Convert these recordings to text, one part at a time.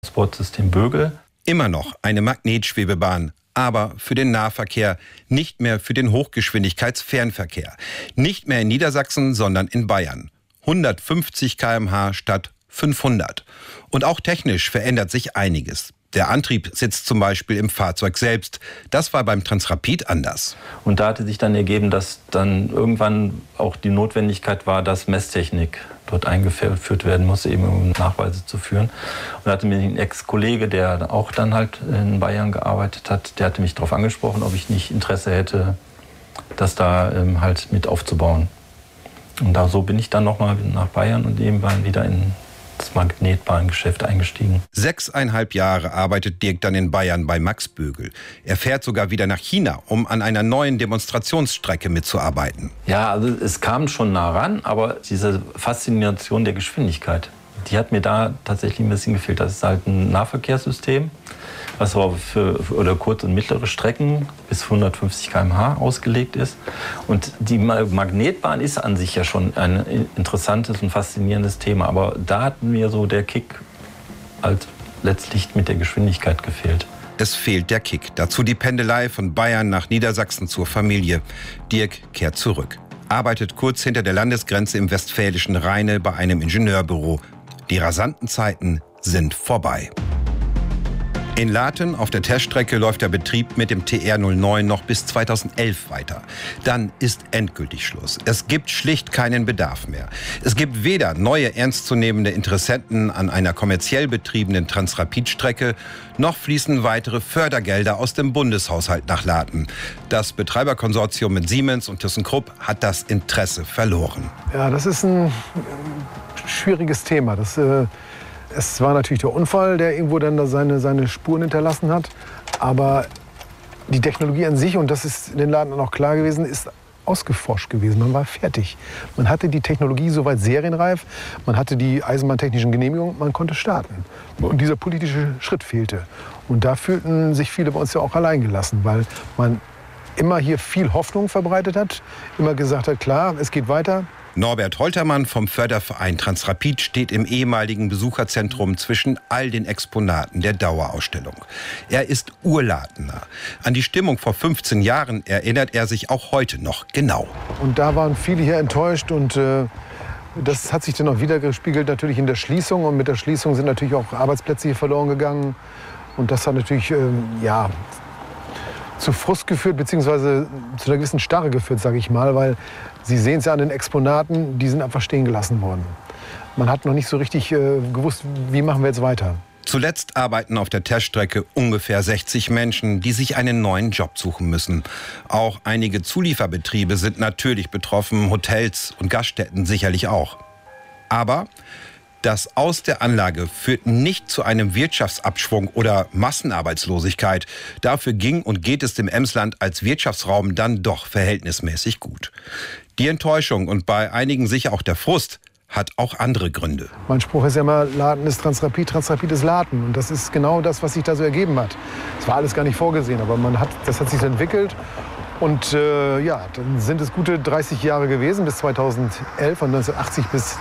Transportsystem Bögel. Immer noch eine Magnetschwebebahn, aber für den Nahverkehr, nicht mehr für den Hochgeschwindigkeitsfernverkehr. Nicht mehr in Niedersachsen, sondern in Bayern. 150 km/h statt 500. Und auch technisch verändert sich einiges. Der Antrieb sitzt zum Beispiel im Fahrzeug selbst. Das war beim Transrapid anders. Und da hatte sich dann ergeben, dass dann irgendwann auch die Notwendigkeit war, dass Messtechnik dort eingeführt werden musste, eben um Nachweise zu führen. Und da hatte mir ein Ex-Kollege, der auch dann halt in Bayern gearbeitet hat, der hatte mich darauf angesprochen, ob ich nicht Interesse hätte, das da halt mit aufzubauen. Und so bin ich dann nochmal nach Bayern und eben wieder in das Magnetbahngeschäft eingestiegen. 6,5 Jahre arbeitet Dirk dann in Bayern bei Max Bögel. Er fährt sogar wieder nach China, um an einer neuen Demonstrationsstrecke mitzuarbeiten. Ja, also es kam schon nah ran, aber diese Faszination der Geschwindigkeit, die hat mir da tatsächlich ein bisschen gefehlt. Das ist halt ein Nahverkehrssystem, was aber für kurze und mittlere Strecken bis 150 km/h ausgelegt ist. Und die Magnetbahn ist an sich ja schon ein interessantes und faszinierendes Thema. Aber da hat mir so der Kick halt letztlich mit der Geschwindigkeit gefehlt. Es fehlt der Kick. Dazu die Pendelei von Bayern nach Niedersachsen zur Familie. Dirk kehrt zurück. Arbeitet kurz hinter der Landesgrenze im westfälischen Rheine bei einem Ingenieurbüro. Die rasanten Zeiten sind vorbei. In Laten auf der Teststrecke läuft der Betrieb mit dem TR09 noch bis 2011 weiter. Dann ist endgültig Schluss. Es gibt schlicht keinen Bedarf mehr. Es gibt weder neue ernstzunehmende Interessenten an einer kommerziell betriebenen Transrapid-Strecke, noch fließen weitere Fördergelder aus dem Bundeshaushalt nach Laten. Das Betreiberkonsortium mit Siemens und ThyssenKrupp hat das Interesse verloren. Ja, das ist ein schwieriges Thema. Es war natürlich der Unfall, der irgendwo dann seine Spuren hinterlassen hat. Aber die Technologie an sich, und das ist in den Laden auch klar gewesen, ist ausgeforscht gewesen. Man war fertig. Man hatte die Technologie soweit serienreif, man hatte die eisenbahntechnischen Genehmigungen, man konnte starten. Und dieser politische Schritt fehlte. Und da fühlten sich viele bei uns ja auch alleingelassen, weil man immer hier viel Hoffnung verbreitet hat, immer gesagt hat, klar, es geht weiter. Norbert Holtermann vom Förderverein Transrapid steht im ehemaligen Besucherzentrum zwischen all den Exponaten der Dauerausstellung. Er ist Urlatener. An die Stimmung vor 15 Jahren erinnert er sich auch heute noch genau. Und da waren viele hier enttäuscht und das hat sich dann auch wiedergespiegelt natürlich in der Schließung. Und mit der Schließung sind natürlich auch Arbeitsplätze hier verloren gegangen. Und das hat natürlich zu Frust geführt, beziehungsweise zu einer gewissen Starre geführt, sage ich mal, weil Sie sehen es ja an den Exponaten, die sind einfach stehen gelassen worden. Man hat noch nicht so richtig gewusst, wie machen wir jetzt weiter. Zuletzt arbeiten auf der Teststrecke ungefähr 60 Menschen, die sich einen neuen Job suchen müssen. Auch einige Zulieferbetriebe sind natürlich betroffen, Hotels und Gaststätten sicherlich auch. Aber das Aus der Anlage führt nicht zu einem Wirtschaftsabschwung oder Massenarbeitslosigkeit. Dafür ging und geht es dem Emsland als Wirtschaftsraum dann doch verhältnismäßig gut. Die Enttäuschung und bei einigen sicher auch der Frust hat auch andere Gründe. Mein Spruch ist ja immer, Laten ist Transrapid, Transrapid ist Laten. Und das ist genau das, was sich da so ergeben hat. Es war alles gar nicht vorgesehen, aber das hat sich entwickelt. Und dann sind es gute 30 Jahre gewesen, bis 2011, von 1982 bis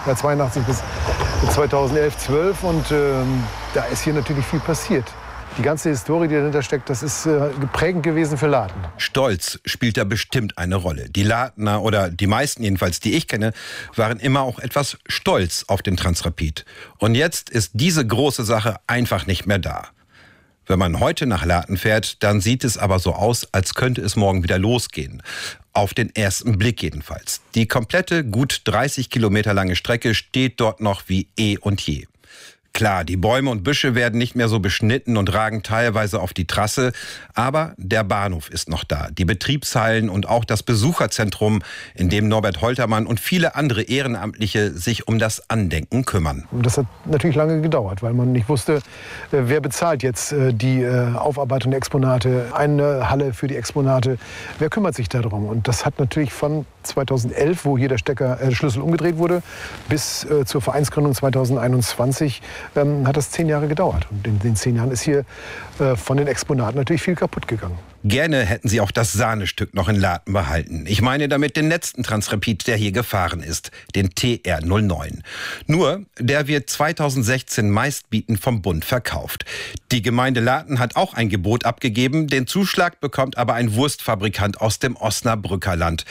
2011, 12. Und da ist hier natürlich viel passiert. Die ganze Historie, die dahinter steckt, das ist geprägend gewesen für Laten. Stolz spielt da bestimmt eine Rolle. Die Latener, oder die meisten jedenfalls, die ich kenne, waren immer auch etwas stolz auf den Transrapid. Und jetzt ist diese große Sache einfach nicht mehr da. Wenn man heute nach Laten fährt, dann sieht es aber so aus, als könnte es morgen wieder losgehen. Auf den ersten Blick jedenfalls. Die komplette, gut 30 Kilometer lange Strecke steht dort noch wie eh und je. Klar, die Bäume und Büsche werden nicht mehr so beschnitten und ragen teilweise auf die Trasse, aber der Bahnhof ist noch da, die Betriebshallen und auch das Besucherzentrum, in dem Norbert Holtermann und viele andere Ehrenamtliche sich um das Andenken kümmern. Das hat natürlich lange gedauert, weil man nicht wusste, wer bezahlt jetzt die Aufarbeitung der Exponate, eine Halle für die Exponate, wer kümmert sich darum? Und das hat natürlich von 2011, wo hier der Schlüssel umgedreht wurde, bis zur Vereinsgründung 2021 hat das 10 Jahre gedauert. Und in den 10 Jahren ist hier von den Exponaten natürlich viel kaputt gegangen. Gerne hätten sie auch das Sahnestück noch in Laden behalten. Ich meine damit den letzten Transrapid, der hier gefahren ist, den TR09. Nur, der wird 2016 meistbietend vom Bund verkauft. Die Gemeinde Laden hat auch ein Gebot abgegeben. Den Zuschlag bekommt aber ein Wurstfabrikant aus dem Osnabrücker Land.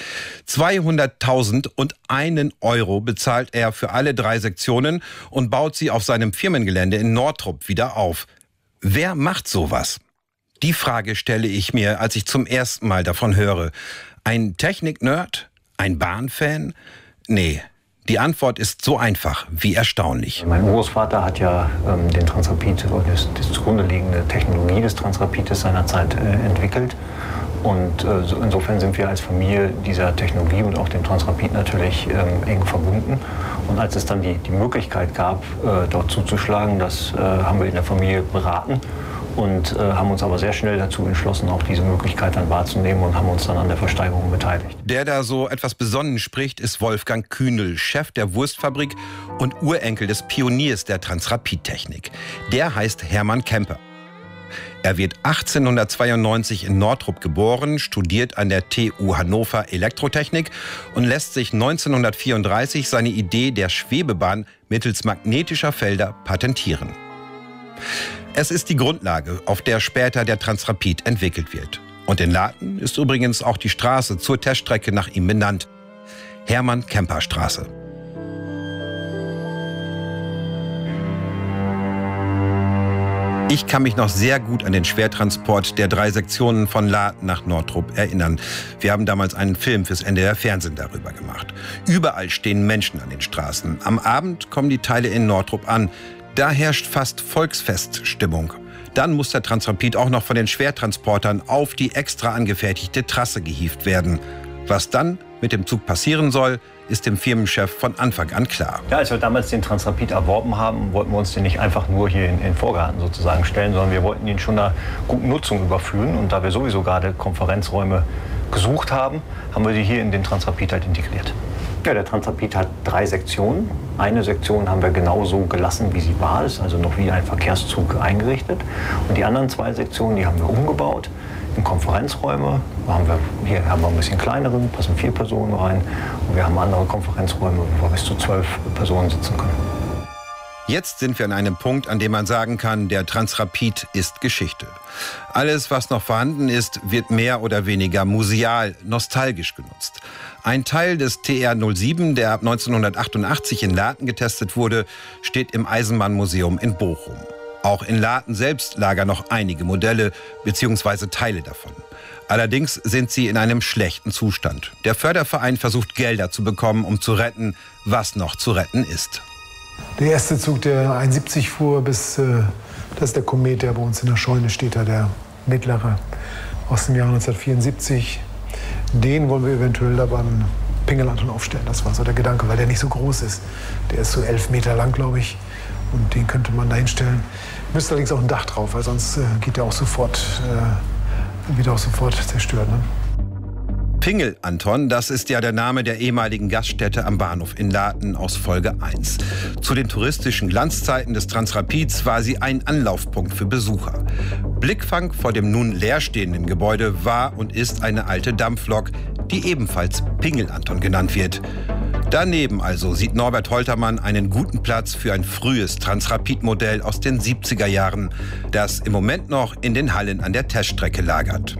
200.001 € bezahlt er für alle 3 Sektionen und baut sie auf seinem Firmengelände in Nortrup wieder auf. Wer macht sowas? Die Frage stelle ich mir, als ich zum ersten Mal davon höre. Ein Technik-Nerd? Ein Bahnfan? Nee, die Antwort ist so einfach wie erstaunlich. Mein Urgroßvater hat ja den Transrapid, die zugrunde liegende Technologie des Transrapides seinerzeit entwickelt. Und insofern sind wir als Familie dieser Technologie und auch dem Transrapid natürlich eng verbunden. Und als es dann die Möglichkeit gab, dort zuzuschlagen, das haben wir in der Familie beraten. Und haben uns aber sehr schnell dazu entschlossen, auch diese Möglichkeit dann wahrzunehmen und haben uns dann an der Versteigerung beteiligt. Der da so etwas besonnen spricht, ist Wolfgang Kühnel, Chef der Wurstfabrik und Urenkel des Pioniers der Transrapid-Technik. Der heißt Hermann Kemper. Er wird 1892 in Nortrup geboren, studiert an der TU Hannover Elektrotechnik und lässt sich 1934 seine Idee der Schwebebahn mittels magnetischer Felder patentieren. Es ist die Grundlage, auf der später der Transrapid entwickelt wird. Und in Laden ist übrigens auch die Straße zur Teststrecke nach ihm benannt. Hermann-Kemper-Straße. Ich kann mich noch sehr gut an den Schwertransport der 3 Sektionen von Laden nach Nortrup erinnern. Wir haben damals einen Film fürs NDR Fernsehen darüber gemacht. Überall stehen Menschen an den Straßen. Am Abend kommen die Teile in Nortrup an. Da herrscht fast Volksfeststimmung. Dann muss der Transrapid auch noch von den Schwertransportern auf die extra angefertigte Trasse gehievt werden. Was dann mit dem Zug passieren soll, ist dem Firmenchef von Anfang an klar. Ja, als wir damals den Transrapid erworben haben, wollten wir uns den nicht einfach nur hier in den Vorgarten sozusagen stellen, sondern wir wollten ihn schon einer guten Nutzung überführen. Und da wir sowieso gerade Konferenzräume gesucht haben, haben wir die hier in den Transrapid halt integriert. Ja, der Transrapid hat 3 Sektionen. Eine Sektion haben wir genauso gelassen, wie sie war, ist also noch wie ein Verkehrszug eingerichtet. Und die anderen 2 Sektionen, die haben wir umgebaut in Konferenzräume. Hier haben wir ein bisschen kleinere, passen 4 Personen rein. Und wir haben andere Konferenzräume, wo wir bis zu 12 Personen sitzen können. Jetzt sind wir an einem Punkt, an dem man sagen kann, der Transrapid ist Geschichte. Alles, was noch vorhanden ist, wird mehr oder weniger museal, nostalgisch genutzt. Ein Teil des TR07, der ab 1988 in Laden getestet wurde, steht im Eisenbahnmuseum in Bochum. Auch in Laden selbst lagern noch einige Modelle bzw. Teile davon. Allerdings sind sie in einem schlechten Zustand. Der Förderverein versucht Gelder zu bekommen, um zu retten, was noch zu retten ist. Der erste Zug, der 71 fuhr, das ist der Komet, der bei uns in der Scheune steht, der mittlere aus dem Jahr 1974. Den wollen wir eventuell da beim Pingel-Anton aufstellen. Das war so der Gedanke, weil der nicht so groß ist. Der ist so 11 Meter lang, glaube ich. Und den könnte man da hinstellen. Müsste allerdings auch ein Dach drauf, weil sonst geht der auch sofort, wird auch sofort zerstört. Ne? Pingel-Anton, das ist ja der Name der ehemaligen Gaststätte am Bahnhof in Laden aus Folge 1. Zu den touristischen Glanzzeiten des Transrapids war sie ein Anlaufpunkt für Besucher. Blickfang vor dem nun leerstehenden Gebäude war und ist eine alte Dampflok, die ebenfalls Pingel-Anton genannt wird. Daneben also sieht Norbert Holtermann einen guten Platz für ein frühes Transrapid-Modell aus den 70er Jahren, das im Moment noch in den Hallen an der Teststrecke lagert.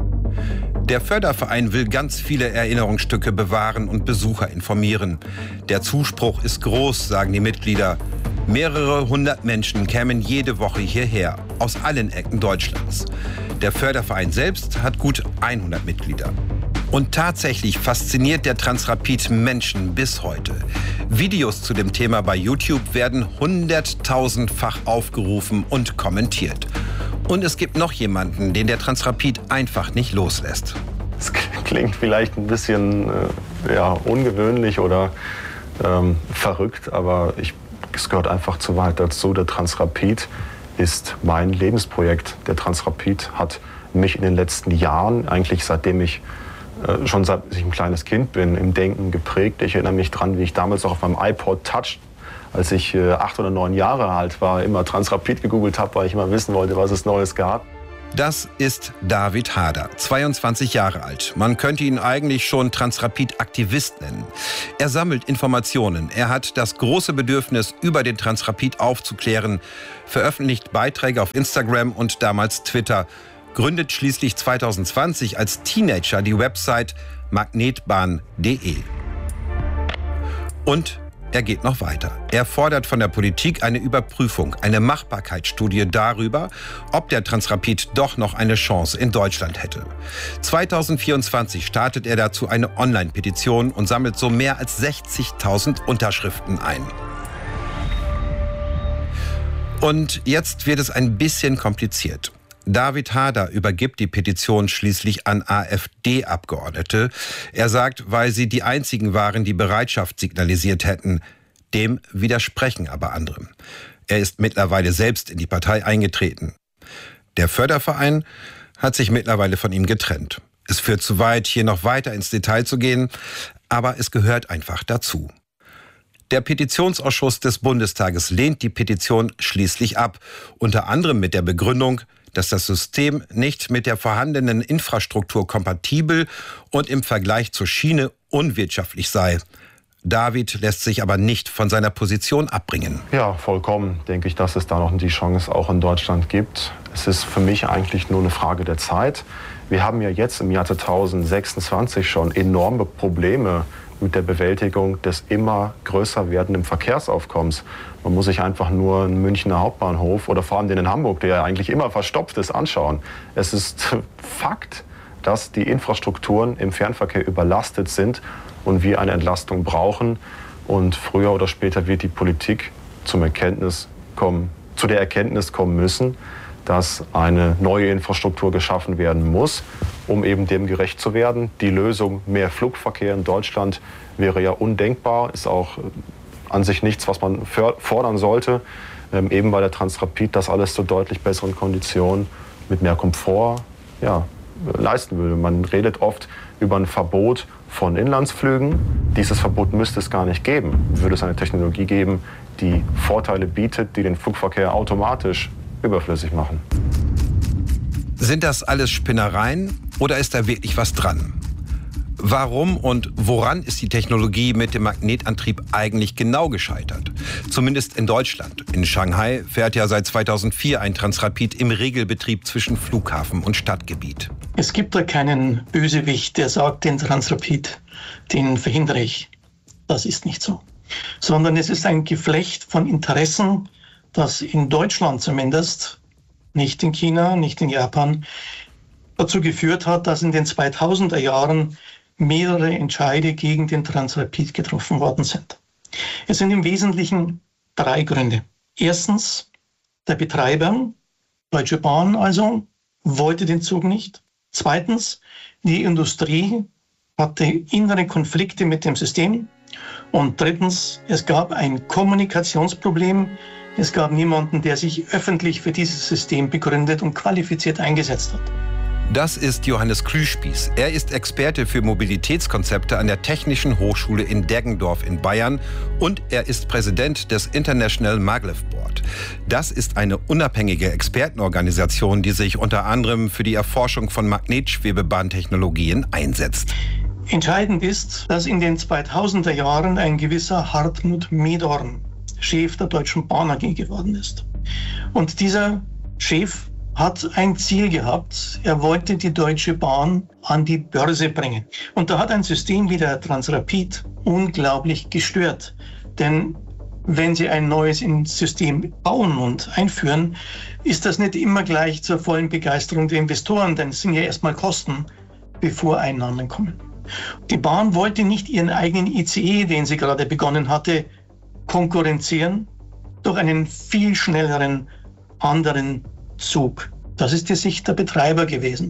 Der Förderverein will ganz viele Erinnerungsstücke bewahren und Besucher informieren. Der Zuspruch ist groß, sagen die Mitglieder. Mehrere hundert Menschen kämen jede Woche hierher, aus allen Ecken Deutschlands. Der Förderverein selbst hat gut 100 Mitglieder. Und tatsächlich fasziniert der Transrapid Menschen bis heute. Videos zu dem Thema bei YouTube werden 100.000-fach aufgerufen und kommentiert. Und es gibt noch jemanden, den der Transrapid einfach nicht loslässt. Es klingt vielleicht ein bisschen ungewöhnlich oder verrückt, aber es gehört einfach zu weit dazu. Der Transrapid ist mein Lebensprojekt. Der Transrapid hat mich in den letzten Jahren, eigentlich seitdem ich seit ich ein kleines Kind bin, im Denken geprägt. Ich erinnere mich dran, wie ich damals auch auf meinem iPod Touch, als ich 8 oder 9 Jahre alt war, immer Transrapid gegoogelt habe, weil ich immer wissen wollte, was es Neues gab. Das ist David Hader, 22 Jahre alt. Man könnte ihn eigentlich schon Transrapid-Aktivist nennen. Er sammelt Informationen. Er hat das große Bedürfnis, über den Transrapid aufzuklären, veröffentlicht Beiträge auf Instagram und damals Twitter, gründet schließlich 2020 als Teenager die Website magnetbahn.de. Und er geht noch weiter. Er fordert von der Politik eine Überprüfung, eine Machbarkeitsstudie darüber, ob der Transrapid doch noch eine Chance in Deutschland hätte. 2024 startet er dazu eine Online-Petition und sammelt so mehr als 60.000 Unterschriften ein. Und jetzt wird es ein bisschen kompliziert. David Hader übergibt die Petition schließlich an AfD-Abgeordnete. Er sagt, weil sie die einzigen waren, die Bereitschaft signalisiert hätten. Dem widersprechen aber andere. Er ist mittlerweile selbst in die Partei eingetreten. Der Förderverein hat sich mittlerweile von ihm getrennt. Es führt zu weit, hier noch weiter ins Detail zu gehen, aber es gehört einfach dazu. Der Petitionsausschuss des Bundestages lehnt die Petition schließlich ab, unter anderem mit der Begründung, dass das System nicht mit der vorhandenen Infrastruktur kompatibel und im Vergleich zur Schiene unwirtschaftlich sei. David lässt sich aber nicht von seiner Position abbringen. Ja, vollkommen denke ich, dass es da noch die Chance auch in Deutschland gibt. Es ist für mich eigentlich nur eine Frage der Zeit. Wir haben ja jetzt im Jahr 2026 schon enorme Probleme mit der Bewältigung des immer größer werdenden Verkehrsaufkommens. Man muss sich einfach nur einen Münchner Hauptbahnhof oder vor allem den in Hamburg, der ja eigentlich immer verstopft ist, anschauen. Es ist Fakt, dass die Infrastrukturen im Fernverkehr überlastet sind und wir eine Entlastung brauchen. Und früher oder später wird die Politik zu der Erkenntnis kommen müssen, dass eine neue Infrastruktur geschaffen werden muss, um eben dem gerecht zu werden. Die Lösung mehr Flugverkehr in Deutschland wäre ja undenkbar, ist auch an sich nichts, was man fordern sollte, eben weil der Transrapid das alles zu deutlich besseren Konditionen mit mehr Komfort leisten würde. Man redet oft über ein Verbot von Inlandsflügen. Dieses Verbot müsste es gar nicht geben. Würde es eine Technologie geben, die Vorteile bietet, die den Flugverkehr automatisch überflüssig machen. Sind das alles Spinnereien oder ist da wirklich was dran? Warum und woran ist die Technologie mit dem Magnetantrieb eigentlich genau gescheitert? Zumindest in Deutschland. In Shanghai fährt ja seit 2004 ein Transrapid im Regelbetrieb zwischen Flughafen und Stadtgebiet. Es gibt da keinen Bösewicht, der sagt, den Transrapid, den verhindere ich. Das ist nicht so. Sondern es ist ein Geflecht von Interessen, das in Deutschland zumindest, nicht in China, nicht in Japan, dazu geführt hat, dass in den 2000er Jahren mehrere Entscheide gegen den Transrapid getroffen worden sind. Es sind im Wesentlichen 3 Gründe. Erstens, der Betreiber, Deutsche Bahn also, wollte den Zug nicht. Zweitens, die Industrie hatte innere Konflikte mit dem System. Und drittens, es gab ein Kommunikationsproblem. Es gab niemanden, der sich öffentlich für dieses System begründet und qualifiziert eingesetzt hat. Das ist Johannes Klüspieß. Er ist Experte für Mobilitätskonzepte an der Technischen Hochschule in Deggendorf in Bayern und er ist Präsident des International Maglev Board. Das ist eine unabhängige Expertenorganisation, die sich unter anderem für die Erforschung von Magnetschwebebahntechnologien einsetzt. Entscheidend ist, dass in den 2000er Jahren ein gewisser Hartmut Medorn Chef der Deutschen Bahn AG geworden ist. Und dieser Chef hat ein Ziel gehabt. Er wollte die Deutsche Bahn an die Börse bringen. Und da hat ein System wie der Transrapid unglaublich gestört. Denn wenn Sie ein neues System bauen und einführen, ist das nicht immer gleich zur vollen Begeisterung der Investoren, denn es sind ja erstmal Kosten, bevor Einnahmen kommen. Die Bahn wollte nicht ihren eigenen ICE, den sie gerade begonnen hatte, konkurrenzieren durch einen viel schnelleren anderen Zug. Das ist die Sicht der Betreiber gewesen.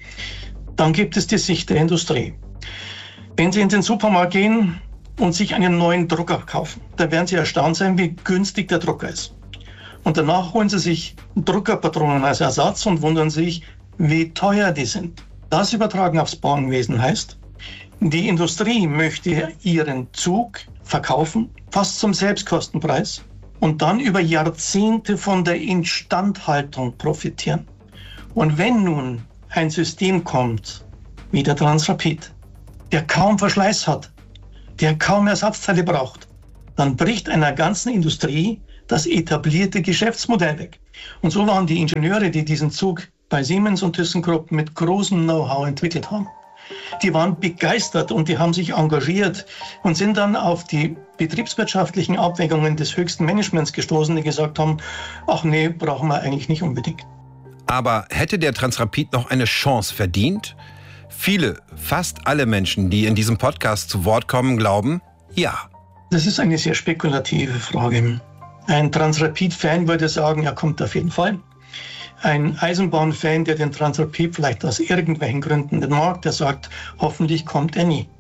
Dann gibt es die Sicht der Industrie. Wenn Sie in den Supermarkt gehen und sich einen neuen Drucker kaufen, dann werden Sie erstaunt sein, wie günstig der Drucker ist. Und danach holen Sie sich Druckerpatronen als Ersatz und wundern sich, wie teuer die sind. Das übertragen aufs Bahnwesen heißt, die Industrie möchte ihren Zug verkaufen, fast zum Selbstkostenpreis, und dann über Jahrzehnte von der Instandhaltung profitieren. Und wenn nun ein System kommt, wie der Transrapid, der kaum Verschleiß hat, der kaum Ersatzteile braucht, dann bricht einer ganzen Industrie das etablierte Geschäftsmodell weg. Und so waren die Ingenieure, die diesen Zug bei Siemens und ThyssenKrupp mit großem Know-how entwickelt haben. Die waren begeistert und die haben sich engagiert und sind dann auf die betriebswirtschaftlichen Abwägungen des höchsten Managements gestoßen, die gesagt haben, ach nee, brauchen wir eigentlich nicht unbedingt. Aber hätte der Transrapid noch eine Chance verdient? Viele, fast alle Menschen, die in diesem Podcast zu Wort kommen, glauben, ja. Das ist eine sehr spekulative Frage. Ein Transrapid-Fan würde sagen, er kommt auf jeden Fall. Ein Eisenbahn-Fan, der den Transrapid vielleicht aus irgendwelchen Gründen nicht mag, der sagt, hoffentlich kommt er nie.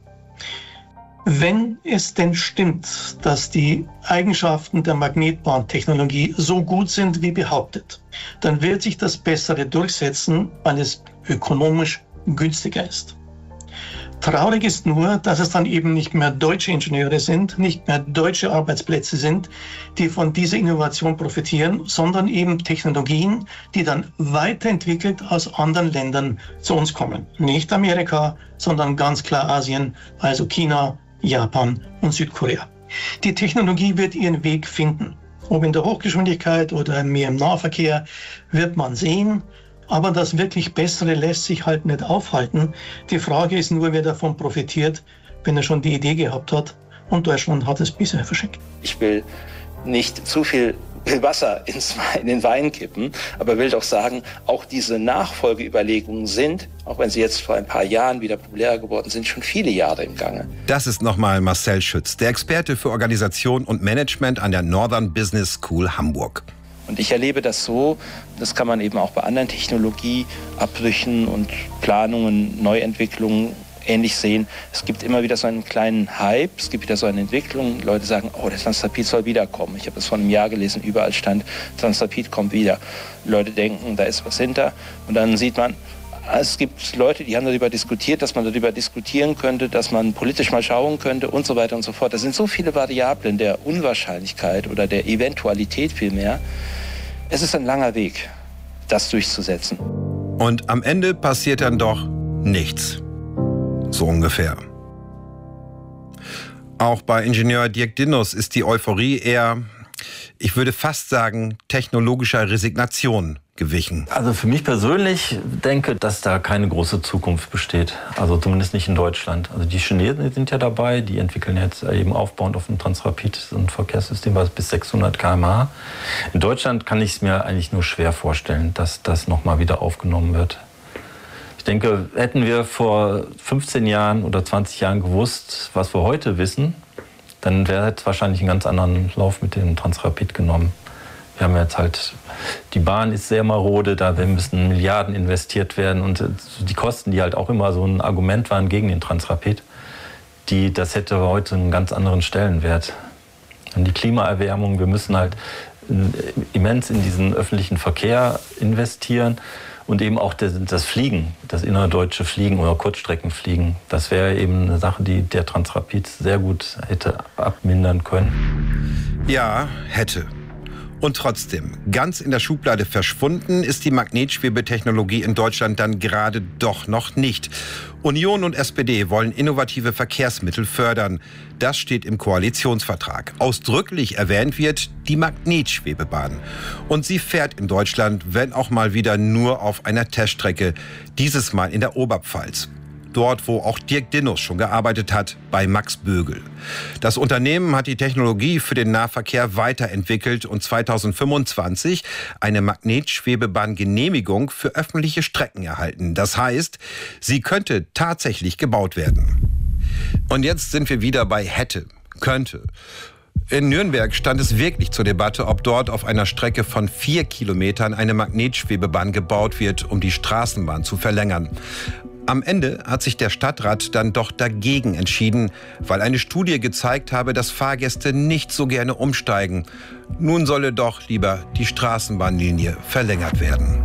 Wenn es denn stimmt, dass die Eigenschaften der Magnetbahntechnologie so gut sind wie behauptet, dann wird sich das Bessere durchsetzen, weil es ökonomisch günstiger ist. Traurig ist nur, dass es dann eben nicht mehr deutsche Ingenieure sind, nicht mehr deutsche Arbeitsplätze sind, die von dieser Innovation profitieren, sondern eben Technologien, die dann weiterentwickelt aus anderen Ländern zu uns kommen. Nicht Amerika, sondern ganz klar Asien, also China, Japan und Südkorea. Die Technologie wird ihren Weg finden. Ob in der Hochgeschwindigkeit oder mehr im Nahverkehr, wird man sehen. Aber das wirklich Bessere lässt sich halt nicht aufhalten. Die Frage ist nur, wer davon profitiert, wenn er schon die Idee gehabt hat. Und Deutschland hat es bisher verschenkt. Ich will nicht zu viel Wasser in den Wein kippen, aber will doch sagen, auch diese Nachfolgeüberlegungen sind, auch wenn sie jetzt vor ein paar Jahren wieder populärer geworden sind, schon viele Jahre im Gange. Das ist nochmal Marcel Schütz, der Experte für Organisation und Management an der Northern Business School Hamburg. Und ich erlebe das so, das kann man eben auch bei anderen Technologieabbrüchen und Planungen, Neuentwicklungen ähnlich sehen. Es gibt immer wieder so einen kleinen Hype, es gibt wieder so eine Entwicklung. Leute sagen, oh, der Transrapid soll wiederkommen. Ich habe das vor einem Jahr gelesen, überall stand, Transrapid kommt wieder. Leute denken, da ist was hinter. Und dann sieht man, es gibt Leute, die haben darüber diskutiert, dass man darüber diskutieren könnte, dass man politisch mal schauen könnte und so weiter und so fort. Da sind so viele Variablen der Unwahrscheinlichkeit oder der Eventualität vielmehr. Es ist ein langer Weg, das durchzusetzen. Und am Ende passiert dann doch nichts. So ungefähr. Auch bei Ingenieur Dirk Dinnus ist die Euphorie eher, ich würde fast sagen, technologischer Resignation gewichen. Also für mich persönlich denke, dass da keine große Zukunft besteht. Also zumindest nicht in Deutschland. Also die Chinesen sind ja dabei, die entwickeln jetzt eben aufbauend auf dem Transrapid ein Verkehrssystem, was bis 600 km/h. In Deutschland kann ich es mir eigentlich nur schwer vorstellen, dass das nochmal wieder aufgenommen wird. Ich denke, hätten wir vor 15 Jahren oder 20 Jahren gewusst, was wir heute wissen, dann wäre es wahrscheinlich einen ganz anderen Lauf mit dem Transrapid genommen. Wir haben jetzt halt, die Bahn ist sehr marode, da müssen Milliarden investiert werden und die Kosten, die halt auch immer so ein Argument waren gegen den Transrapid, das hätte heute einen ganz anderen Stellenwert. Und die Klimaerwärmung, wir müssen halt immens in diesen öffentlichen Verkehr investieren und eben auch das Fliegen, das innerdeutsche Fliegen oder Kurzstreckenfliegen, das wäre eben eine Sache, die der Transrapid sehr gut hätte abmindern können. Ja, hätte. Und trotzdem, ganz in der Schublade verschwunden ist die Magnetschwebetechnologie in Deutschland dann gerade doch noch nicht. Union und SPD wollen innovative Verkehrsmittel fördern. Das steht im Koalitionsvertrag. Ausdrücklich erwähnt wird die Magnetschwebebahn. Und sie fährt in Deutschland, wenn auch mal wieder nur auf einer Teststrecke, dieses Mal in der Oberpfalz. Dort, wo auch Dirk Dinnus schon gearbeitet hat, bei Max Bögel. Das Unternehmen hat die Technologie für den Nahverkehr weiterentwickelt und 2025 eine Magnetschwebebahn-Genehmigung für öffentliche Strecken erhalten. Das heißt, sie könnte tatsächlich gebaut werden. Und jetzt sind wir wieder bei hätte, könnte. In Nürnberg stand es wirklich zur Debatte, ob dort auf einer Strecke von 4 Kilometern eine Magnetschwebebahn gebaut wird, um die Straßenbahn zu verlängern. Am Ende hat sich der Stadtrat dann doch dagegen entschieden, weil eine Studie gezeigt habe, dass Fahrgäste nicht so gerne umsteigen. Nun solle doch lieber die Straßenbahnlinie verlängert werden.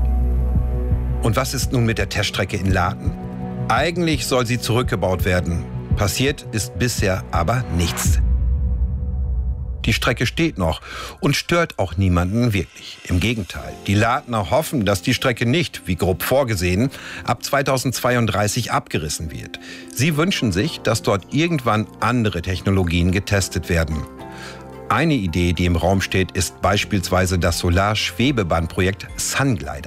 Und was ist nun mit der Teststrecke in Laden? Eigentlich soll sie zurückgebaut werden. Passiert ist bisher aber nichts. Die Strecke steht noch und stört auch niemanden wirklich. Im Gegenteil, die Ladner hoffen, dass die Strecke nicht, wie grob vorgesehen, ab 2032 abgerissen wird. Sie wünschen sich, dass dort irgendwann andere Technologien getestet werden. Eine Idee, die im Raum steht, ist beispielsweise das Solarschwebebahn-Projekt Sunglider.